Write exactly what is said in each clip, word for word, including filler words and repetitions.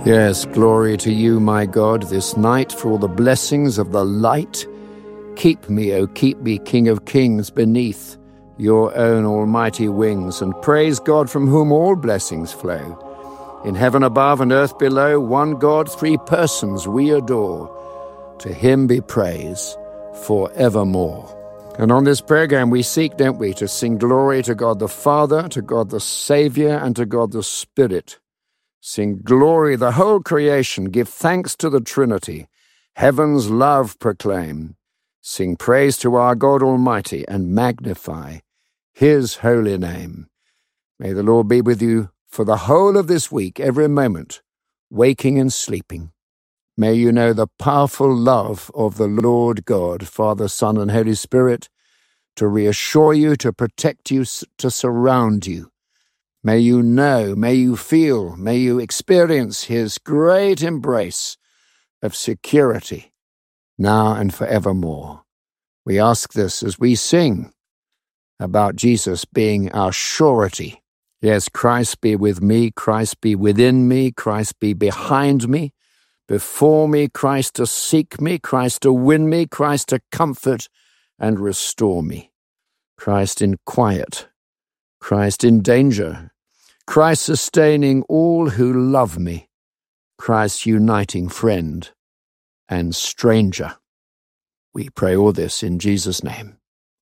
Yes, glory to you, my God, this night for all the blessings of the light. Keep me, O keep me, King of kings, beneath your own almighty wings, and praise God from whom all blessings flow. In heaven above and earth below, one God, three persons we adore. To him be praise forevermore. And on this program we seek, don't we, to sing glory to God the Father, to God the Savior, and to God the Spirit. Sing glory, the whole creation, give thanks to the Trinity, heaven's love proclaim. Sing praise to our God Almighty, and magnify his holy name. May the Lord be with you for the whole of this week, every moment, waking and sleeping. May you know the powerful love of the Lord God, Father, Son, and Holy Spirit, to reassure you, to protect you, to surround you. May you know, may you feel, may you experience his great embrace of security, now and forevermore. We ask this as we sing about Jesus being our surety. Yes, Christ be with me, Christ be within me, Christ be behind me, before me, Christ to seek me, Christ to win me, Christ to comfort and restore me. Christ in quiet, Christ in danger, Christ sustaining all who love me, Christ uniting friend and stranger. We pray all this in Jesus' name.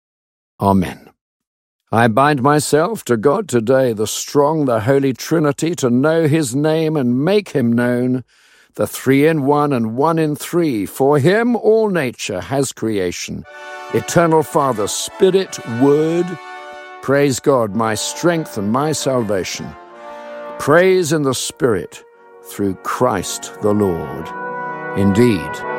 Amen. I bind myself to God today, the strong, the Holy Trinity, to know his name and make him known, the three in one and one in three. For him all nature has creation. Eternal Father, Spirit, Word, praise God, my strength and my salvation. Praise in the Spirit through Christ the Lord. Indeed,